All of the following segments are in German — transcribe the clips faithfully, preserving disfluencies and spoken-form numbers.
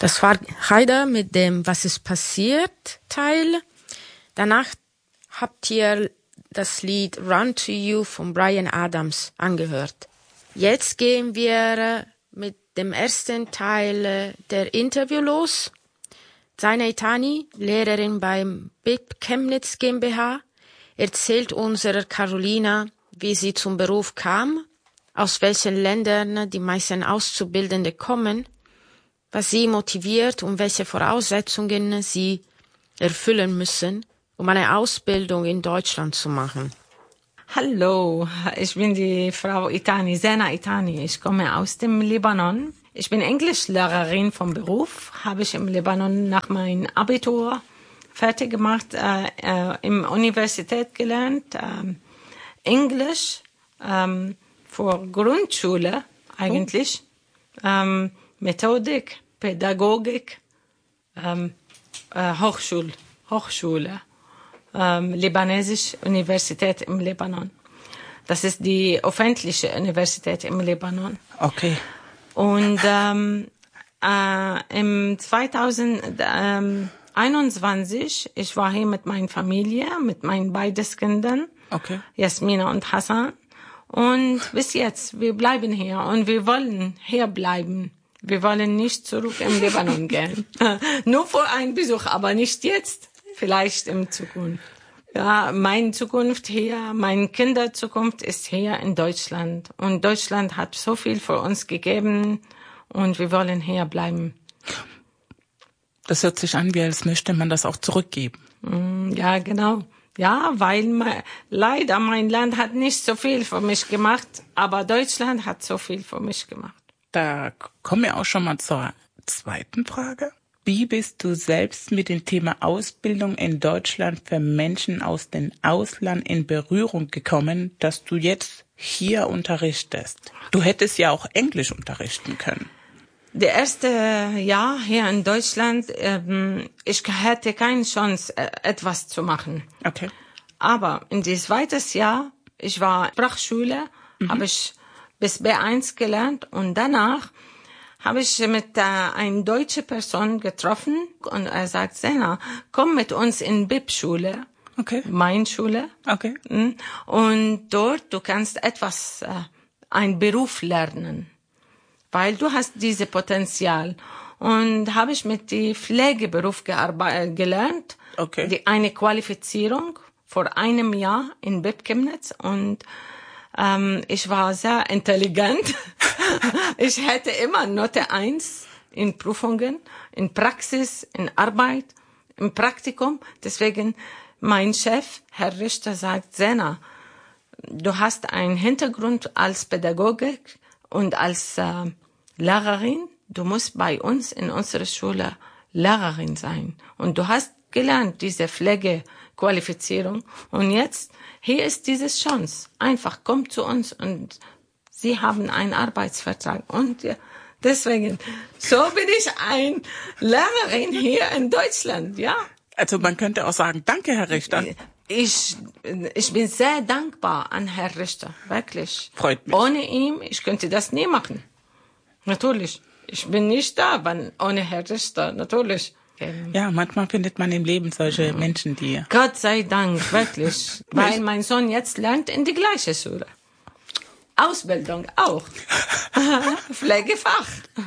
Das war Haider mit dem Was ist passiert Teil. Danach habt ihr das Lied Run to You von Bryan Adams angehört. Jetzt gehen wir mit dem ersten Teil der Interview los. Zaina Itani, Lehrerin beim B I P Chemnitz GmbH, erzählt unserer Carolina, wie sie zum Beruf kam, aus welchen Ländern die meisten Auszubildende kommen, was sie motiviert und welche Voraussetzungen sie erfüllen müssen, um eine Ausbildung in Deutschland zu machen. Hallo, ich bin die Frau Itani, Zaina Itani. Ich komme aus dem Libanon. Ich bin Englischlehrerin vom Beruf, habe ich im Libanon nach meinem Abitur fertig gemacht, äh, äh, in der Universität gelernt, äh, Englisch äh, für Grundschule eigentlich, oh. ähm, Methodik, Pädagogik, ähm, äh, Hochschule, Hochschule, ähm, Libanesische Universität im Libanon. Das ist die öffentliche Universität im Libanon. Okay. Und ähm, äh, im zweitausendeinundzwanzig, ich war hier mit meiner Familie, mit meinen beiden Kindern, okay. Jasmina und Hassan. Und bis jetzt, wir bleiben hier und wir wollen hier bleiben. Wir wollen nicht zurück im Libanon gehen. Nur für einen Besuch, aber nicht jetzt. Vielleicht in Zukunft. Ja, meine Zukunft hier, meine Kinderzukunft ist hier in Deutschland. Und Deutschland hat so viel für uns gegeben und wir wollen hier bleiben. Das hört sich an, wie als möchte man das auch zurückgeben. Ja, genau. Ja, weil mein, leider mein Land hat nicht so viel für mich gemacht, aber Deutschland hat so viel für mich gemacht. Da kommen wir auch schon mal zur zweiten Frage. Wie bist du selbst mit dem Thema Ausbildung in Deutschland für Menschen aus dem Ausland in Berührung gekommen, dass du jetzt hier unterrichtest? Du hättest ja auch Englisch unterrichten können. Der erste Jahr hier in Deutschland, ähm, ich hätte keine Chance, äh, etwas zu machen. Okay. Aber in das zweite Jahr, ich war Sprachschule, mhm. habe ich bis B eins gelernt und danach habe ich mit äh, einer deutschen Person getroffen und er sagt, Zaina, komm mit uns in B I P-Schule, okay. meine Schule. Okay. Und dort, du kannst etwas, äh, einen Beruf lernen, weil du hast dieses Potenzial. Und habe ich mit dem Pflegeberuf gearbeitet, gelernt, okay. die, eine Qualifizierung vor einem Jahr in B I P Chemnitz und Ähm, ich war sehr intelligent. Ich hätte immer Note eins in Prüfungen, in Praxis, in Arbeit, im Praktikum. Deswegen mein Chef, Herr Richter, sagt, Zaina, du hast einen Hintergrund als Pädagogik und als äh, Lehrerin. Du musst bei uns in unserer Schule Lehrerin sein. Und du hast gelernt, diese Pflegequalifizierung. Und jetzt, hier ist diese Chance. Einfach, komm zu uns und Sie haben einen Arbeitsvertrag. Und ja, deswegen, so bin ich ein Lehrerin hier in Deutschland, ja. Also man könnte auch sagen, danke, Herr Richter. Ich, ich bin sehr dankbar an Herrn Richter, wirklich. Freut mich. Ohne ihn, ich könnte das nie machen. Natürlich. Ich bin nicht da, wenn, ohne Herrn Richter, natürlich. Ja, manchmal findet man im Leben solche Menschen, die... Gott sei Dank, wirklich. Weil mein Sohn jetzt lernt in die gleiche Schule. Ausbildung auch. Pflegefach.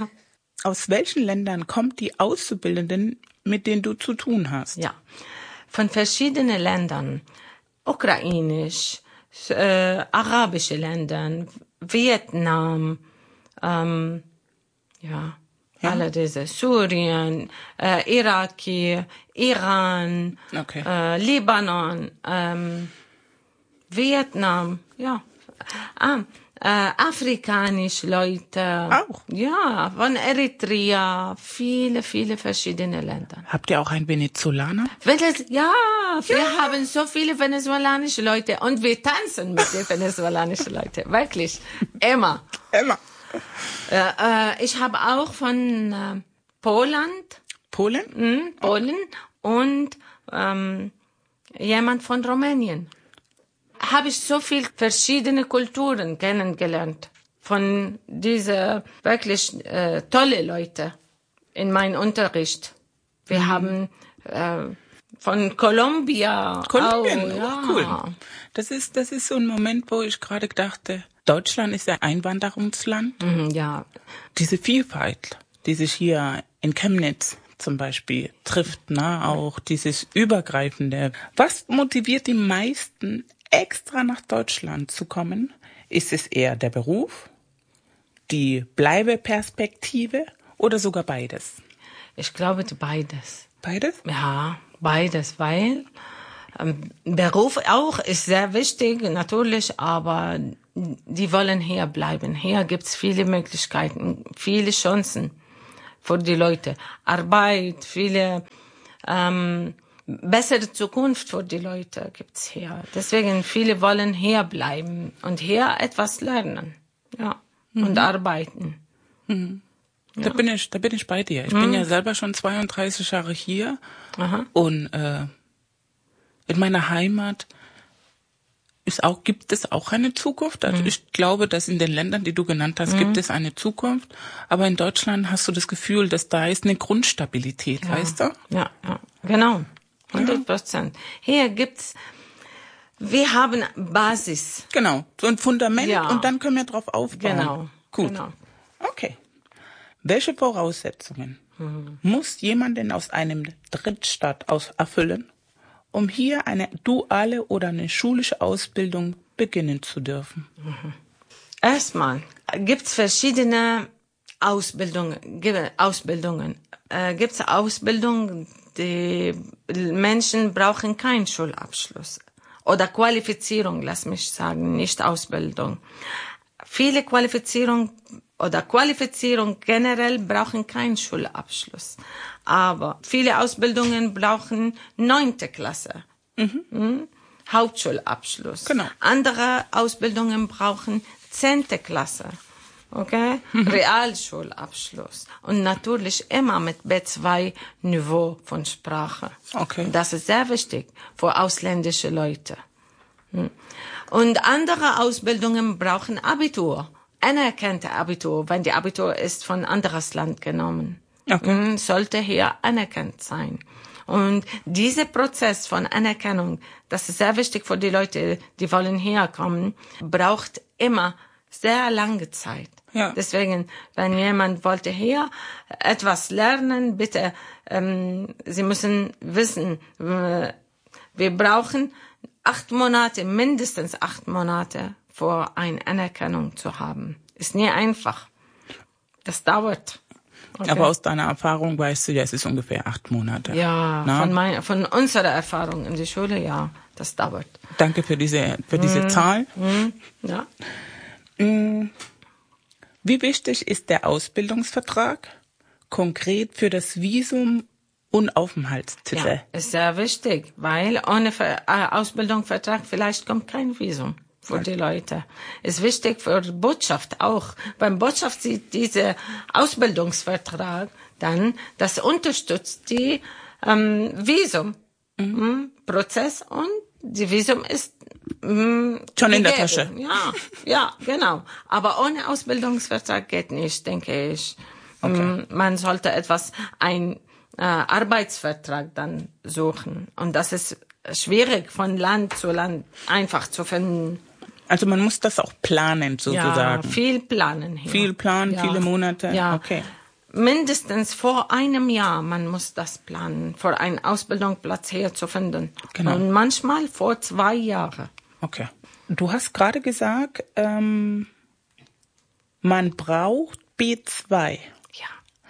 Aus welchen Ländern kommen die Auszubildenden, mit denen du zu tun hast? Ja, von verschiedenen Ländern. Ukrainisch, äh, arabische Ländern, Vietnam, ähm, ja... Ja. Alle diese, Syrien, äh, Iraki, Iran, okay. äh, Libanon, ähm, Vietnam, ja, ah, äh, afrikanische Leute. Auch? Ja, von Eritrea, viele, viele verschiedene Länder. Habt ihr auch einen Venezolaner? Venez- ja, wir ja. haben so viele venezolanische Leute und wir tanzen mit den venezolanischen Leuten, wirklich, immer. Immer. Äh, äh, ich habe auch von äh, Poland, Polen, mh, Polen und ähm, jemand von Rumänien. Habe ich so viel verschiedene Kulturen kennengelernt von diese wirklich äh, tolle Leute. in meinem Unterricht. Wir mhm. haben äh, von Kolumbia. Kolumbien, oh, oh, ja. cool. Das ist, das ist so ein Moment, wo ich gerade dachte, Deutschland ist ein Einwanderungsland. Mhm, ja. Diese Vielfalt, die sich hier in Chemnitz zum Beispiel trifft, ne, auch dieses Übergreifende. Was motiviert die meisten, extra nach Deutschland zu kommen? Ist es eher der Beruf, die Bleibeperspektive oder sogar beides? Ich glaube beides. Beides? Ja, beides, weil ähm, Beruf auch ist sehr wichtig, natürlich, aber die wollen hier bleiben. Hier gibt's viele Möglichkeiten, viele Chancen für die Leute. Arbeit, viele ähm, bessere Zukunft für die Leute gibt's hier. Deswegen viele wollen hier bleiben und hier etwas lernen, ja, mhm. und arbeiten. Mhm. Da ja. bin ich, da bin ich bei dir. Ich mhm. bin ja selber schon zweiunddreißig Jahre hier. Aha. Und äh, in meiner Heimat ist auch, gibt es auch eine Zukunft. Also mhm. ich glaube, dass in den Ländern, die du genannt hast, mhm. gibt es eine Zukunft. Aber in Deutschland hast du das Gefühl, dass da ist eine Grundstabilität, ja. weißt du? Ja, ja, genau. hundert Prozent. Ja. Hier gibt's, wir haben Basis. Genau, so ein Fundament ja. und dann können wir drauf aufbauen. Genau. Gut. Genau. Okay. Welche Voraussetzungen mhm. muss jemand denn aus einem Drittstaat aus erfüllen, um hier eine duale oder eine schulische Ausbildung beginnen zu dürfen? Mhm. Erstmal gibt's verschiedene Ausbildungen. Ausbildungen. Äh, gibt's Ausbildungen, die Menschen brauchen keinen Schulabschluss oder Qualifizierung, lass mich sagen, nicht Ausbildung. Viele Qualifizierung oder Qualifizierung generell brauchen keinen Schulabschluss. Aber viele Ausbildungen brauchen neunte Klasse. Mhm. Hm? Hauptschulabschluss. Genau. Andere Ausbildungen brauchen zehnte Klasse. Okay? Mhm. Realschulabschluss. Und natürlich immer mit B zwei Niveau von Sprache. Okay. Das ist sehr wichtig für ausländische Leute. Hm? Und andere Ausbildungen brauchen Abitur. Anerkannte Abitur, wenn die Abitur ist von anderes Land genommen. Okay. Sollte hier anerkannt sein. Und dieser Prozess von Anerkennung, das ist sehr wichtig für die Leute, die wollen herkommen, braucht immer sehr lange Zeit. Ja. Deswegen, wenn jemand wollte hier etwas lernen, bitte, ähm, Sie müssen wissen, äh, wir brauchen acht Monate, mindestens acht Monate, vor eine Anerkennung zu haben. Ist nie einfach. Das dauert. Okay. Aber aus deiner Erfahrung weißt du ja, es ist ungefähr acht Monate. Ja, von, mein, von unserer Erfahrung in der Schule, ja, das dauert. Danke für diese, für diese mm. Zahl. Mm. Ja. Mm. Wie wichtig ist der Ausbildungsvertrag konkret für das Visum und Aufenthaltstitel? Ja, ist sehr wichtig, weil ohne Ver- äh, Ausbildungsvertrag vielleicht kommt kein Visum für die Leute. Ist wichtig für die Botschaft auch. Beim Botschaft sieht dieser Ausbildungsvertrag dann, das unterstützt die ähm, Visum mhm. Prozess und die Visum ist mh, schon gegeben. in der Tasche. Ja, ja, genau. Aber ohne Ausbildungsvertrag geht nicht, denke ich. Okay. Man sollte etwas ein äh, Arbeitsvertrag dann suchen und das ist schwierig von Land zu Land einfach zu finden. Also man muss das auch planen, sozusagen. Ja, viel planen hier. Viel planen, ja. viele Monate. Ja. Okay. Mindestens vor einem Jahr, man muss das planen, vor einen Ausbildungsplatz hier zu finden. Genau. Und manchmal vor zwei Jahren. Okay. Du hast gerade gesagt, ähm, man braucht B zwei. Ja.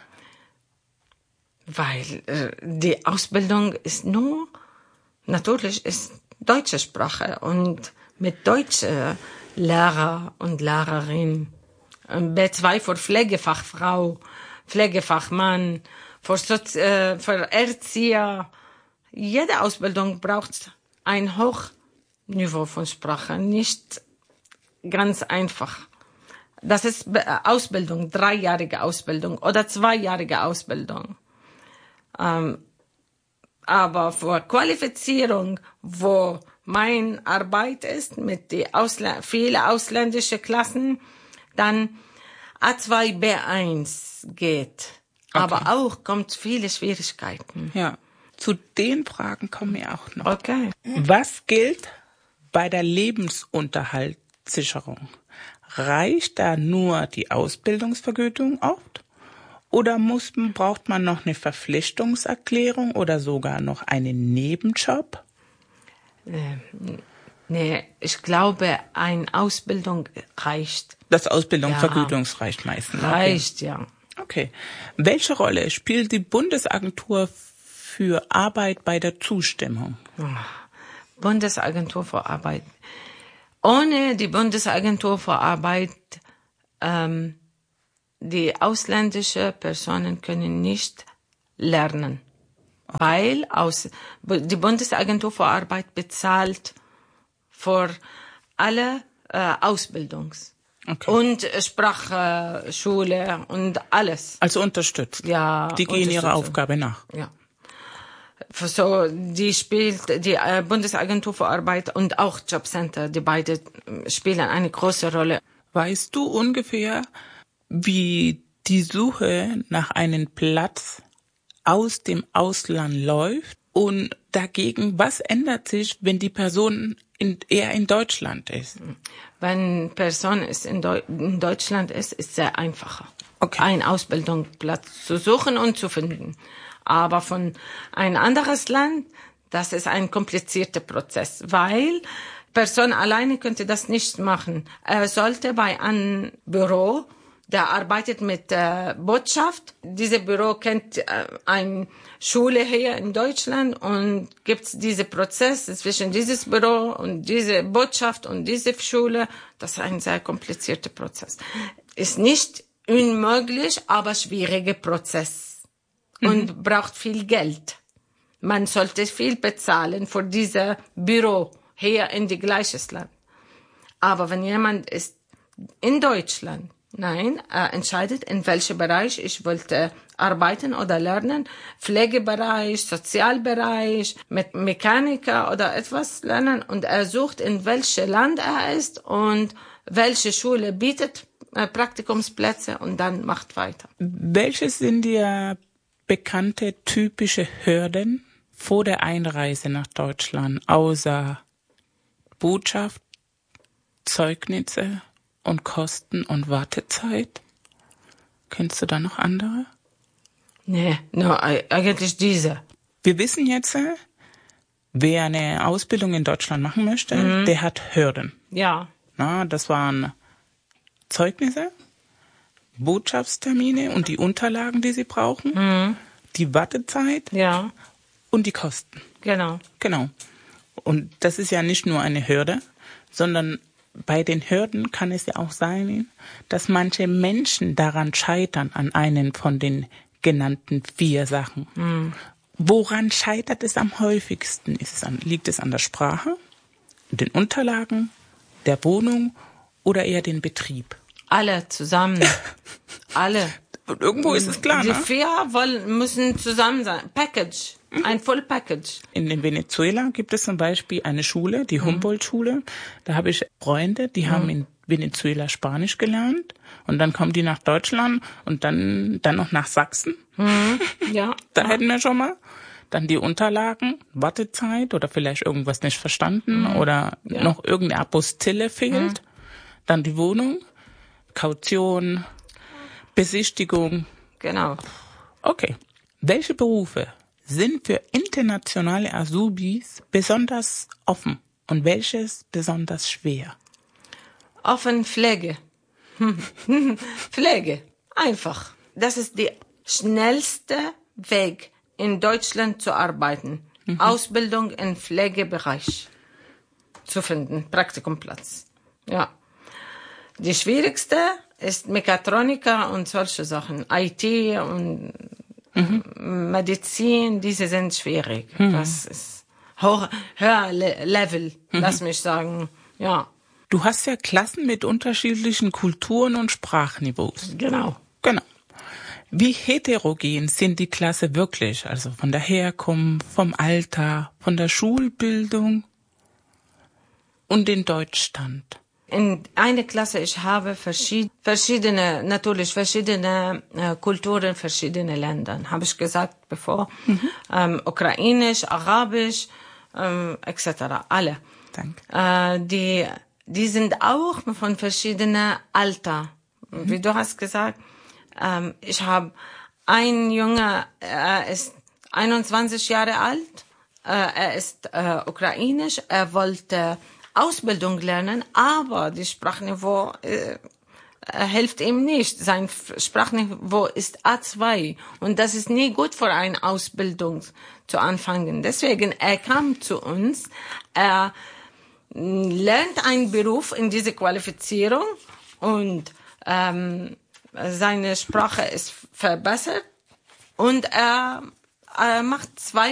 Weil äh, die Ausbildung ist nur, natürlich ist deutsche Sprache und mit deutsche Lehrer und Lehrerin. B zwei für Pflegefachfrau, Pflegefachmann, für, Sozi- äh, für Erzieher. Jede Ausbildung braucht ein Hochniveau von Sprache, nicht ganz einfach. Das ist Ausbildung, dreijährige Ausbildung oder zweijährige Ausbildung. Ähm, aber für Qualifizierung, wo meine Arbeit ist, mit die Ausla- viele ausländische Klassen, dann A zwei B eins geht. Aber auch kommt viele Schwierigkeiten. Ja, zu den Fragen kommen wir auch noch. Okay. Was gilt bei der Lebensunterhaltssicherung? Reicht da nur die Ausbildungsvergütung oft? Oder muss, braucht man noch eine Verpflichtungserklärung oder sogar noch einen Nebenjob? Äh, nee, ich glaube, eine Ausbildung reicht. Das Ausbildungsvergütung ja. reicht meistens. Reicht, okay. ja. Okay. Welche Rolle spielt die Bundesagentur für Arbeit bei der Zustimmung? Bundesagentur für Arbeit. Ohne die Bundesagentur für Arbeit, ähm, die ausländische Personen können nicht lernen, okay. weil aus, die Bundesagentur für Arbeit bezahlt für alle äh, Ausbildungs- okay. und Sprachschule und alles. Also unterstützt. Ja. Die gehen ihrer Aufgabe nach. Ja. So, die spielt die äh, Bundesagentur für Arbeit und auch Jobcenter, die beide spielen eine große Rolle. Weißt du ungefähr, wie die Suche nach einem Platz aus dem Ausland läuft? Und dagegen, was ändert sich, wenn die Person in, eher in Deutschland ist? Wenn Person ist in, Deu- in Deutschland ist, ist es sehr einfacher, okay. einen Ausbildungsplatz zu suchen und zu finden. Aber von ein anderes Land, das ist ein komplizierter Prozess, weil Person alleine könnte das nicht machen. Er sollte bei einem Büro, der arbeitet mit äh, Botschaft. Dieses Büro kennt äh, eine Schule hier in Deutschland und gibt diesen Prozess zwischen dieses Büro und diese Botschaft und diese Schule. Das ist ein sehr komplizierter Prozess. Ist nicht unmöglich, aber schwieriger Prozess. Und mhm. braucht viel Geld. Man sollte viel bezahlen für dieses Büro hier in die gleiches Land. Aber wenn jemand ist in Deutschland, nein, er entscheidet, in welchem Bereich ich wollte arbeiten oder lernen, Pflegebereich, Sozialbereich, mit Mechaniker oder etwas lernen und er sucht, in welchem Land er ist und welche Schule bietet äh, Praktikumsplätze und dann macht weiter. Welche sind die bekannte typische Hürden vor der Einreise nach Deutschland, außer Botschaft, Zeugnisse und Kosten und Wartezeit? Kennst du da noch andere? Nee, no, eigentlich diese. Wir wissen jetzt, wer eine Ausbildung in Deutschland machen möchte, mhm. der hat Hürden. Ja. Na, das waren Zeugnisse, Botschaftstermine und die Unterlagen, die sie brauchen, mhm. die Wartezeit ja. und die Kosten. Genau. Genau. Und das ist ja nicht nur eine Hürde, sondern bei den Hürden kann es ja auch sein, dass manche Menschen daran scheitern, an einen von den genannten vier Sachen. Mhm. Woran scheitert es am häufigsten? Ist es an, liegt es an der Sprache, den Unterlagen, der Wohnung oder eher den Betrieb? Alle zusammen. Alle. Und irgendwo ist es klar, Die ne? vier wollen, müssen zusammen sein. Package. Ein Full Package. In, in Venezuela gibt es zum Beispiel eine Schule, die Humboldt-Schule. Da habe ich Freunde, die mhm. haben in Venezuela Spanisch gelernt. Und dann kommen die nach Deutschland und dann, dann noch nach Sachsen. Mhm. Ja. Da ja. hätten wir schon mal. Dann die Unterlagen, Wartezeit oder vielleicht irgendwas nicht verstanden mhm. oder ja. noch irgendeine Apostille fehlt. Mhm. Dann die Wohnung. Kaution, Besichtigung. Genau. Okay. Welche Berufe sind für internationale Azubis besonders offen und welches besonders schwer? Offen Pflege. Pflege. Einfach. Das ist der schnellste Weg, in Deutschland zu arbeiten. Mhm. Ausbildung im Pflegebereich zu finden. Praktikumplatz. Ja. Die schwierigste ist Mechatroniker und solche Sachen. I T und mhm. Medizin, diese sind schwierig. Mhm. Das ist hoch, höher Level, mhm. lass mich sagen. Ja. Du hast ja Klassen mit unterschiedlichen Kulturen und Sprachniveaus. Genau. Genau. Wie heterogen sind die Klasse wirklich? Also von der Herkunft, vom Alter, von der Schulbildung und den Deutschstand? in einer Klasse, ich habe verschied- verschiedene, natürlich verschiedene äh, Kulturen, verschiedene Länder, habe ich gesagt bevor. Mhm. Ähm, Ukrainisch, Arabisch, ähm, et cetera. Alle. Danke. Äh, die, die sind auch von verschiedenen Alter. Mhm. Wie du hast gesagt, ähm, ich habe ein Junge, er ist einundzwanzig Jahre alt, äh, er ist äh, ukrainisch, er wollte Ausbildung lernen, aber die Sprachniveau äh, hilft ihm nicht. Sein Sprachniveau ist A zwei und das ist nie gut für eine Ausbildung zu anfangen. Deswegen, er kam zu uns, er lernt einen Beruf in diese Qualifizierung und ähm, seine Sprache ist verbessert und er, er macht zwei